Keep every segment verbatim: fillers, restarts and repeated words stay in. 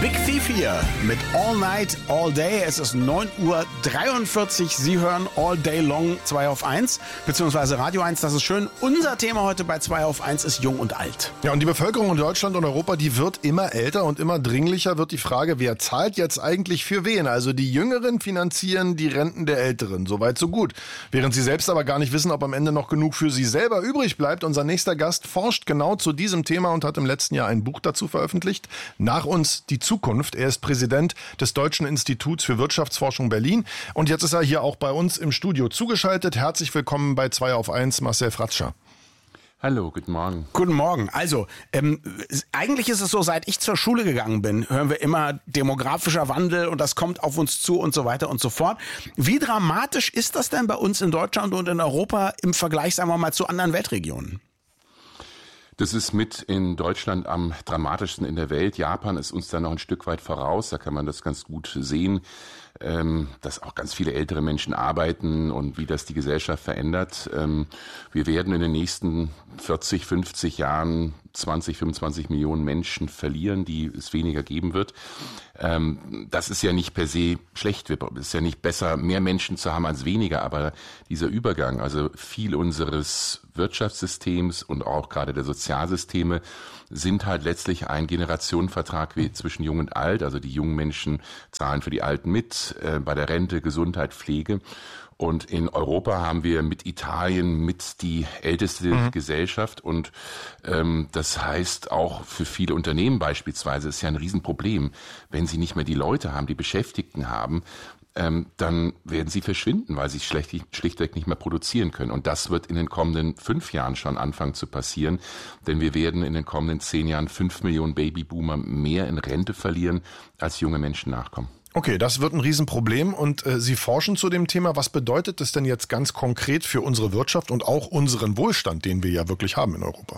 Big Thief hier mit All Night, All Day. Es ist neun Uhr dreiundvierzig. Sie hören All Day Long zwei auf eins, beziehungsweise Radio eins, das ist schön. Unser Thema heute bei zwei auf eins ist Jung und Alt. Ja, und die Bevölkerung in Deutschland und Europa, die wird immer älter und immer dringlicher wird die Frage, wer zahlt jetzt eigentlich für wen? Also die Jüngeren finanzieren die Renten der Älteren. Soweit, so gut. Während sie selbst aber gar nicht wissen, ob am Ende noch genug für sie selber übrig bleibt. Unser nächster Gast forscht genau zu diesem Thema und hat im letzten Jahr ein Buch dazu veröffentlicht. Nach uns die Zukunft. Er ist Präsident des Deutschen Instituts für Wirtschaftsforschung Berlin. Und jetzt ist er hier auch bei uns im Studio zugeschaltet. Herzlich willkommen bei zwei auf eins, Marcel Fratscher. Hallo, guten Morgen. Guten Morgen. Also, ähm, eigentlich ist es so, seit ich zur Schule gegangen bin, hören wir immer demografischer Wandel und das kommt auf uns zu und so weiter und so fort. Wie dramatisch ist das denn bei uns in Deutschland und in Europa im Vergleich, sagen wir mal, zu anderen Weltregionen? Das ist mit in Deutschland am dramatischsten in der Welt. Japan ist uns da noch ein Stück weit voraus. Da kann man das ganz gut sehen, ähm, dass auch ganz viele ältere Menschen arbeiten und wie das die Gesellschaft verändert. Ähm, wir werden in den nächsten vierzig, fünfzig Jahren zwanzig, fünfundzwanzig Millionen Menschen verlieren, die es weniger geben wird. Ähm, das ist ja nicht per se schlecht. Es ist ja nicht besser, mehr Menschen zu haben als weniger. Aber dieser Übergang, also viel unseres Wirtschaftssystems und auch gerade der Sozialsysteme sind halt letztlich ein Generationenvertrag wie zwischen Jung und Alt. Also die jungen Menschen zahlen für die Alten mit, äh, bei der Rente, Gesundheit, Pflege. Und in Europa haben wir mit Italien mit die älteste mhm. Gesellschaft. Und ähm, das heißt auch für viele Unternehmen beispielsweise ist ja ein Riesenproblem, wenn sie nicht mehr die Leute haben, die Beschäftigten haben, ähm, dann werden sie verschwinden, weil sie schlecht, schlichtweg nicht mehr produzieren können. Und das wird in den kommenden fünf Jahren schon anfangen zu passieren. Denn wir werden in den kommenden zehn Jahren fünf Millionen Babyboomer mehr in Rente verlieren, als junge Menschen nachkommen. Okay, das wird ein Riesenproblem und äh, Sie forschen zu dem Thema. Was bedeutet das denn jetzt ganz konkret für unsere Wirtschaft und auch unseren Wohlstand, den wir ja wirklich haben in Europa?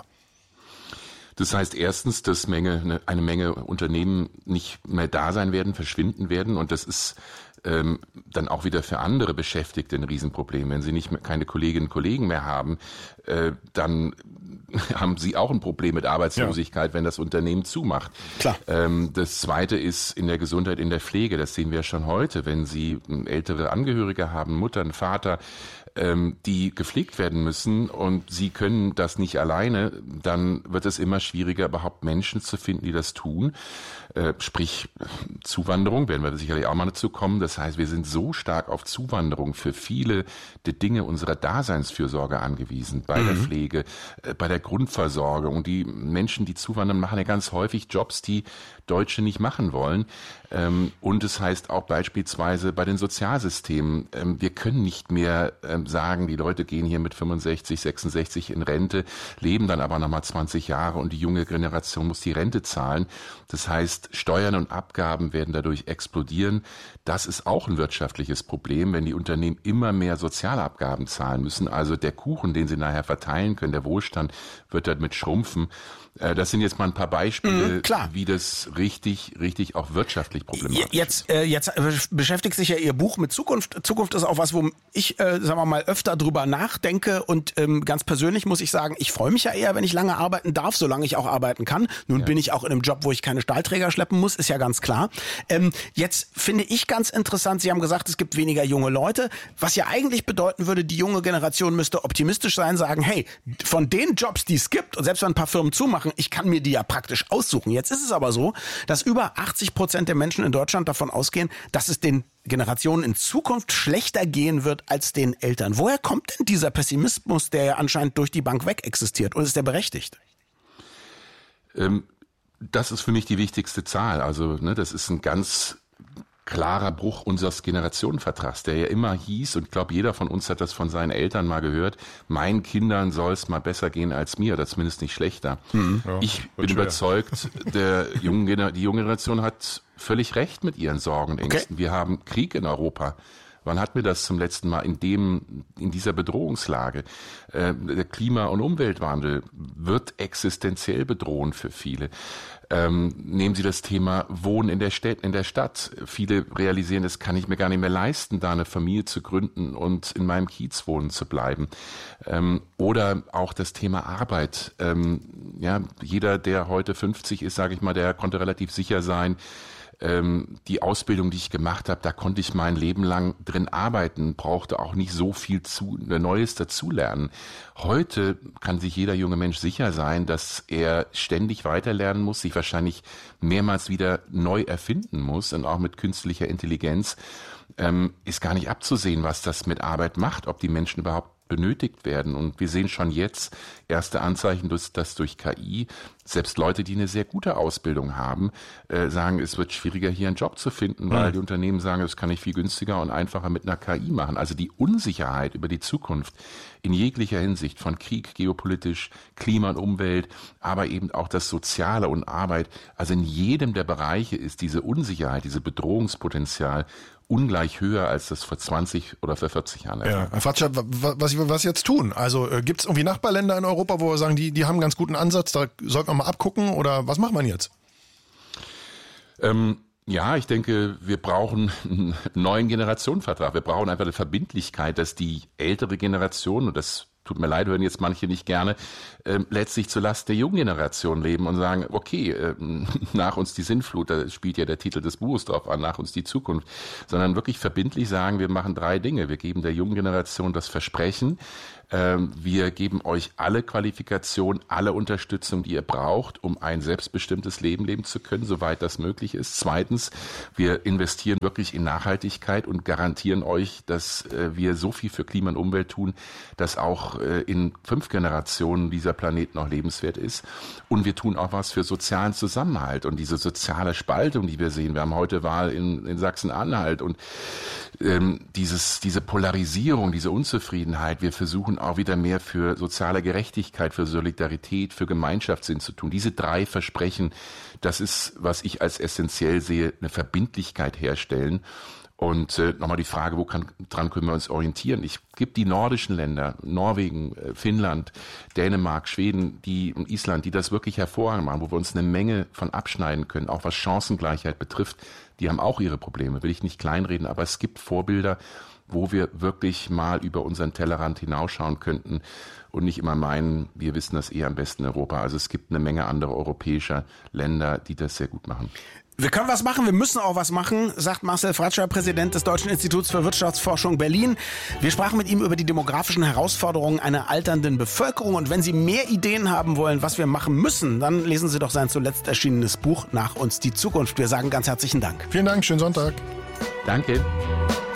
Das heißt erstens, dass Menge, eine Menge Unternehmen nicht mehr da sein werden, verschwinden werden und das ist ähm, dann auch wieder für andere Beschäftigte ein Riesenproblem. Wenn sie nicht mehr, keine Kolleginnen und Kollegen mehr haben, äh, dann haben sie auch ein Problem mit Arbeitslosigkeit, ja. wenn das Unternehmen zumacht. Klar. Ähm, das Zweite ist in der Gesundheit, in der Pflege. Das sehen wir schon heute, wenn Sie ältere Angehörige haben, Mutter, einen Vater, ähm, die gepflegt werden müssen und Sie können das nicht alleine, dann wird es immer schwieriger, überhaupt Menschen zu finden, die das tun. Äh, sprich Zuwanderung, werden wir sicherlich auch mal dazu kommen. Das heißt, wir sind so stark auf Zuwanderung für viele der Dinge unserer Daseinsfürsorge angewiesen, bei mhm. der Pflege, äh, bei der Grundversorgung. Und die Menschen, die zuwandern, machen ja ganz häufig Jobs, die Deutsche nicht machen wollen. Ähm, und es heißt auch beispielsweise bei den Sozialsystemen, ähm, wir können nicht mehr ähm, sagen, die Leute gehen hier mit fünfundsechzig, sechsundsechzig in Rente, leben dann aber nochmal zwanzig Jahre und die junge Generation muss die Rente zahlen. Das heißt, Steuern und Abgaben werden dadurch explodieren. Das ist auch ein wirtschaftliches Problem, wenn die Unternehmen immer mehr Sozialabgaben zahlen müssen. Also der Kuchen, den sie nachher verteilen können, der Wohlstand, wird damit schrumpfen. Das sind jetzt mal ein paar Beispiele, mhm, wie das richtig, richtig auch wirtschaftlich problematisch jetzt, äh, jetzt beschäftigt sich ja Ihr Buch mit Zukunft. Zukunft ist auch was, wo ich, äh, sagen wir mal, öfter drüber nachdenke und ähm, ganz persönlich muss ich sagen, ich freue mich ja eher, wenn ich lange arbeiten darf, solange ich auch arbeiten kann. Nun ja. bin ich auch in einem Job, wo ich keine Stahlträger schleppen muss, ist ja ganz klar. Ähm, jetzt finde ich ganz interessant, Sie haben gesagt, es gibt weniger junge Leute, was ja eigentlich bedeuten würde, die junge Generation müsste optimistisch sein, sagen, hey, von den Jobs, die es gibt und selbst wenn ein paar Firmen zumachen, ich kann mir die ja praktisch aussuchen. Jetzt ist es aber so, dass über achtzig Prozent der Menschen in Deutschland davon ausgehen, dass es den Generationen in Zukunft schlechter gehen wird als den Eltern. Woher kommt denn dieser Pessimismus, der ja anscheinend durch die Bank weg existiert? Und ist der berechtigt? Ähm, das ist für mich die wichtigste Zahl. Also, ne, das ist ein ganz klarer Bruch unseres Generationenvertrags, der ja immer hieß, und ich glaube, jeder von uns hat das von seinen Eltern mal gehört, meinen Kindern soll es mal besser gehen als mir, oder zumindest nicht schlechter. Mhm. Ja, ich bin schwer. überzeugt, der jungen, die junge Generation hat völlig recht mit ihren Sorgen und Ängsten. Okay. Wir haben Krieg in Europa. Wann hatten wir das zum letzten Mal in dem, in dieser Bedrohungslage? Äh, der Klima- und Umweltwandel wird existenziell bedrohend für viele. Ähm, nehmen Sie das Thema Wohnen in der Stadt, in der Stadt. Viele realisieren, das kann ich mir gar nicht mehr leisten, da eine Familie zu gründen und in meinem Kiez wohnen zu bleiben. Ähm, oder auch das Thema Arbeit. Ähm, ja, jeder, der heute fünfzig ist, sage ich mal, der konnte relativ sicher sein, die Ausbildung, die ich gemacht habe, da konnte ich mein Leben lang drin arbeiten, brauchte auch nicht so viel zu, Neues dazulernen. Heute kann sich jeder junge Mensch sicher sein, dass er ständig weiterlernen muss, sich wahrscheinlich mehrmals wieder neu erfinden muss, und auch mit künstlicher Intelligenz ähm, ist gar nicht abzusehen, was das mit Arbeit macht, ob die Menschen überhaupt benötigt werden. Und wir sehen schon jetzt erste Anzeichen, dass durch K I selbst Leute, die eine sehr gute Ausbildung haben, äh, sagen, es wird schwieriger, hier einen Job zu finden, weil mhm. die Unternehmen sagen, das kann ich viel günstiger und einfacher mit einer K I machen. Also die Unsicherheit über die Zukunft in jeglicher Hinsicht, von Krieg, geopolitisch, Klima und Umwelt, aber eben auch das Soziale und Arbeit. Also in jedem der Bereiche ist diese Unsicherheit, dieses Bedrohungspotenzial ungleich höher, als das vor zwanzig oder vor vierzig Jahren war. Ja, Herr Fratscher, was, was jetzt tun? Also äh, gibt es irgendwie Nachbarländer in Europa, wo wir sagen, die, die haben einen ganz guten Ansatz, da sollte man mal abgucken, oder was macht man jetzt? Ähm, ja, ich denke, wir brauchen einen neuen Generationenvertrag. Wir brauchen einfach eine Verbindlichkeit, dass die ältere Generation, und das tut mir leid, hören jetzt manche nicht gerne, äh, letztlich zur Last der jungen Generation leben und sagen, okay, äh, nach uns die Sintflut, da spielt ja der Titel des Buches drauf an, nach uns die Zukunft, sondern wirklich verbindlich sagen, wir machen drei Dinge. Wir geben der jungen Generation das Versprechen, äh, wir geben euch alle Qualifikationen, alle Unterstützung, die ihr braucht, um ein selbstbestimmtes Leben leben zu können, soweit das möglich ist. Zweitens, wir investieren wirklich in Nachhaltigkeit und garantieren euch, dass äh, wir so viel für Klima und Umwelt tun, dass auch in fünf Generationen dieser Planet noch lebenswert ist. Und wir tun auch was für sozialen Zusammenhalt und diese soziale Spaltung, die wir sehen. Wir haben heute Wahl in, in Sachsen-Anhalt und ähm, dieses, diese Polarisierung, diese Unzufriedenheit. Wir versuchen auch wieder mehr für soziale Gerechtigkeit, für Solidarität, für Gemeinschaftssinn zu tun. Diese drei Versprechen, das ist, was ich als essentiell sehe, eine Verbindlichkeit herstellen. Und äh, nochmal die Frage, wo kann, dran können wir uns orientieren? Ich gebe die nordischen Länder, Norwegen, äh, Finnland, Dänemark, Schweden, die und Island, die das wirklich hervorragend machen, wo wir uns eine Menge von abschneiden können, auch was Chancengleichheit betrifft. Die haben auch ihre Probleme, will ich nicht kleinreden, aber es gibt Vorbilder, wo wir wirklich mal über unseren Tellerrand hinausschauen könnten und nicht immer meinen, wir wissen das eh am besten in Europa. Also es gibt eine Menge anderer europäischer Länder, die das sehr gut machen. Wir können was machen, wir müssen auch was machen, sagt Marcel Fratscher, Präsident des Deutschen Instituts für Wirtschaftsforschung Berlin. Wir sprachen mit ihm über die demografischen Herausforderungen einer alternden Bevölkerung. Und wenn Sie mehr Ideen haben wollen, was wir machen müssen, dann lesen Sie doch sein zuletzt erschienenes Buch Nach uns die Zukunft. Wir sagen ganz herzlichen Dank. Vielen Dank, schönen Sonntag. Danke.